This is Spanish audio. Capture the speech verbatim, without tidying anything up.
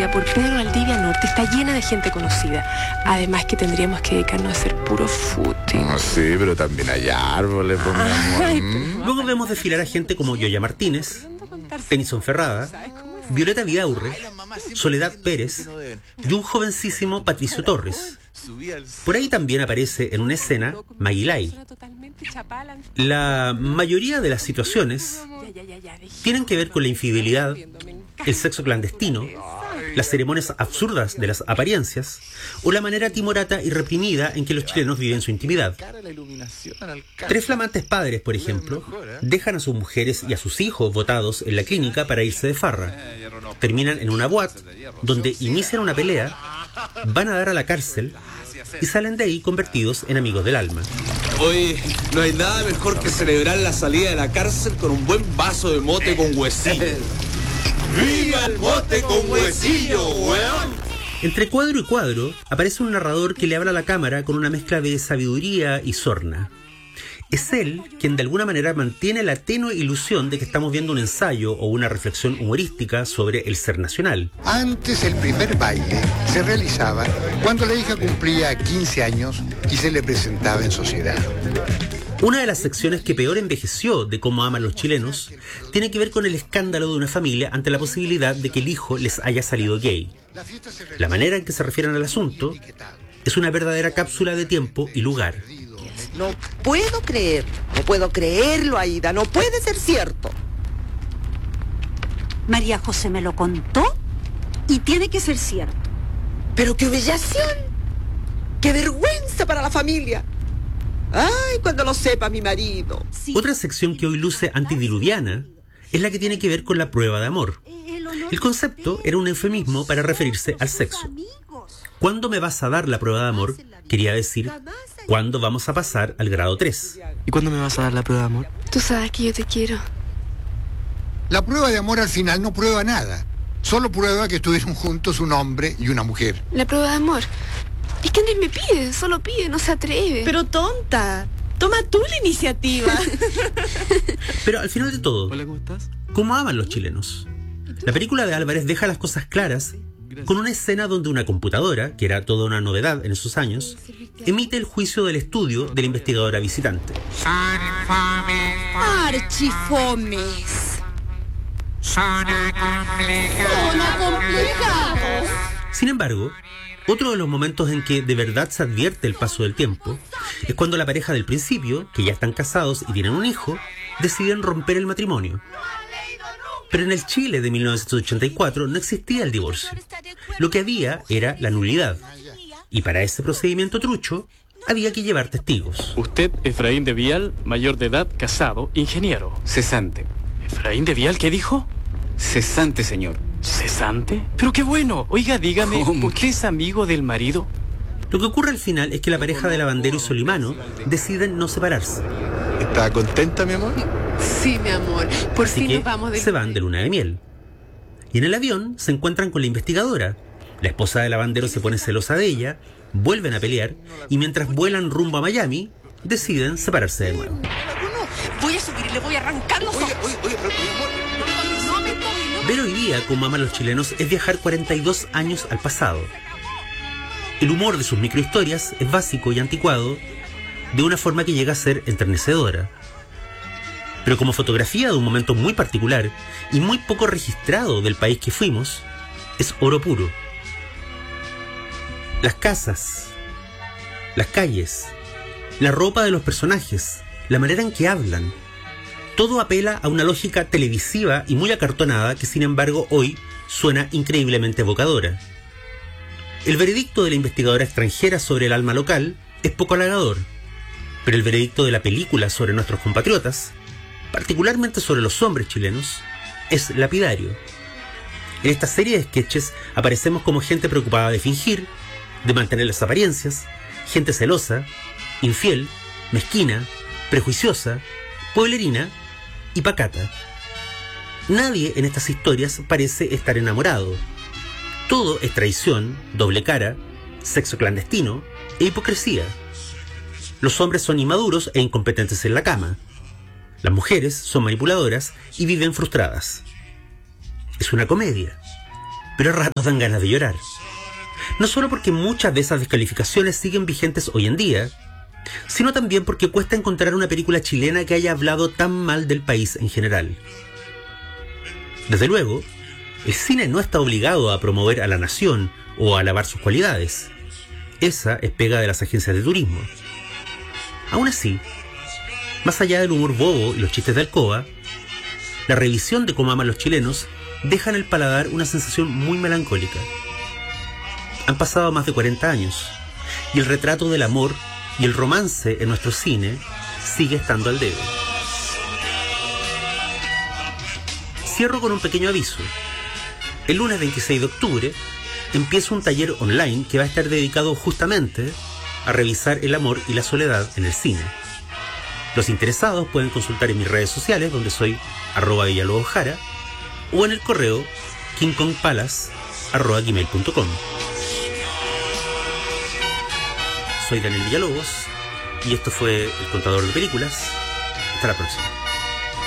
mira, por Pedro Valdivia Norte está llena de gente conocida. Además que tendríamos que dedicarnos a hacer puro footing. No, sí, pero también hay árboles, pues, mi amor. Ay, Mm. pero- Luego vemos desfilar a gente como Yoya Martínez, Tennyson Ferrada, Violeta Vidaurre, Soledad Pérez y un jovencísimo Patricio Torres. Por ahí también aparece en una escena Maggie Lai. La mayoría de las situaciones tienen que ver con la infidelidad, el sexo clandestino, las ceremonias absurdas de las apariencias o la manera timorata y reprimida en que los chilenos viven su intimidad. Tres flamantes padres, por ejemplo, dejan a sus mujeres y a sus hijos botados en la clínica para irse de farra. Terminan en una boate donde inician una pelea, van a dar a la cárcel y salen de ahí convertidos en amigos del alma. Oye, no hay nada mejor que celebrar la salida de la cárcel con un buen vaso de mote con huesillo. ¡Viva el mote con huesillo, weón! Entre cuadro y cuadro aparece un narrador que le habla a la cámara con una mezcla de sabiduría y sorna. Es él quien de alguna manera mantiene la tenue ilusión de que estamos viendo un ensayo o una reflexión humorística sobre el ser nacional. Antes el primer baile se realizaba cuando la hija cumplía quince años y se le presentaba en sociedad. Una de las secciones que peor envejeció de Cómo aman los chilenos tiene que ver con el escándalo de una familia ante la posibilidad de que el hijo les haya salido gay. La manera en que se refieren al asunto es una verdadera cápsula de tiempo y lugar. No puedo creer, no puedo creerlo, Aida, no puede ser cierto. María José me lo contó y tiene que ser cierto. Pero qué humillación, qué vergüenza para la familia. Ay, cuando lo sepa mi marido. Sí. Otra sección que hoy luce antidiluviana es la que tiene que ver con la prueba de amor. El concepto era un eufemismo para referirse al sexo. ¿Cuándo me vas a dar la prueba de amor? Quería decir, ¿cuándo vamos a pasar al grado tres? ¿Y cuándo me vas a dar la prueba de amor? Tú sabes que yo te quiero. La prueba de amor al final no prueba nada. Solo prueba que estuvieron juntos un hombre y una mujer. La prueba de amor. Es que Andrés me pide, solo pide, no se atreve. Pero tonta, toma tú la iniciativa. Pero al final de todo, Hola, ¿cómo estás? ¿cómo aman los chilenos? La película de Álvarez deja las cosas claras con una escena donde una computadora, que era toda una novedad en esos años, emite el juicio del estudio de la investigadora visitante. Archifomes. Son acomplejados. Son acomplejados. Sin embargo, otro de los momentos en que de verdad se advierte el paso del tiempo es cuando la pareja del principio, que ya están casados y tienen un hijo, deciden romper el matrimonio. Pero en el Chile de mil novecientos ochenta y cuatro no existía el divorcio. Lo que había era la nulidad. Y para ese procedimiento trucho, había que llevar testigos. Usted, Efraín de Vial, mayor de edad, casado, ingeniero. Cesante. ¿Efraín de Vial qué dijo? Cesante, señor. ¿Cesante? Pero qué bueno. Oiga, dígame, ¿Cómo? ¿usted es amigo del marido? Lo que ocurre al final es que la pareja de Lavandero y Solimano deciden no separarse. ¿Está contenta, mi amor? Sí, mi amor. Por Así fin que nos vamos de... se van de luna de miel. Y en el avión se encuentran con la investigadora. La esposa de Lavandero se pone celosa de ella, vuelven a pelear y mientras vuelan rumbo a Miami, deciden separarse de nuevo. Voy a subir y le voy a arrancar los ojos. Oye, oye, pero, mi amor. No me toques, no. Ver hoy día cómo aman los chilenos es viajar cuarenta y dos años al pasado. El humor de sus microhistorias es básico y anticuado, de una forma que llega a ser enternecedora. Pero como fotografía de un momento muy particular y muy poco registrado del país que fuimos, es oro puro. Las casas, las calles, la ropa de los personajes, la manera en que hablan, todo apela a una lógica televisiva y muy acartonada que sin embargo hoy suena increíblemente evocadora. El veredicto de la investigadora extranjera sobre el alma local es poco halagador, pero el veredicto de la película sobre nuestros compatriotas, particularmente sobre los hombres chilenos, es lapidario. En esta serie de sketches aparecemos como gente preocupada de fingir, de mantener las apariencias, gente celosa, infiel, mezquina, prejuiciosa, pueblerina y pacata. Nadie en estas historias parece estar enamorado. Todo es traición, doble cara, sexo clandestino e hipocresía. Los hombres son inmaduros e incompetentes en la cama. Las mujeres son manipuladoras y viven frustradas. Es una comedia. pero a ratos dan ganas de llorar. No solo porque muchas de esas descalificaciones siguen vigentes hoy en día, sino también porque cuesta encontrar una película chilena que haya hablado tan mal del país en general. Desde luego, el cine no está obligado a promover a la nación o a alabar sus cualidades. Esa es pega de las agencias de turismo. Aún así, más allá del humor bobo y los chistes de alcoba, la revisión de cómo aman los chilenos deja en el paladar una sensación muy melancólica. Han pasado más de cuarenta años y el retrato del amor y el romance en nuestro cine sigue estando al debe. Cierro con un pequeño aviso. El lunes veintiséis de octubre empieza un taller online que va a estar dedicado justamente a revisar el amor y la soledad en el cine. Los interesados pueden consultar en mis redes sociales, donde soy arroba villalobosjara, o en el correo kingkongpalace arroba gmail punto com. Soy Daniel Villalobos y esto fue El Contador de Películas. Hasta la próxima.